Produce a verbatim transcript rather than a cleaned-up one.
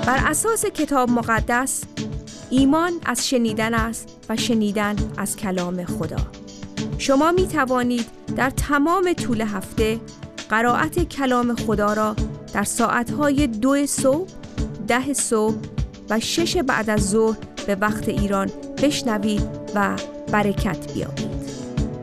بر اساس کتاب مقدس ایمان از شنیدن است و شنیدن از کلام خدا. شما می توانید در تمام طول هفته قرائت کلام خدا را در ساعتهای دو صبح، ده صبح و شش بعد از ظهر به وقت ایران بشنوید و برکت بیابید.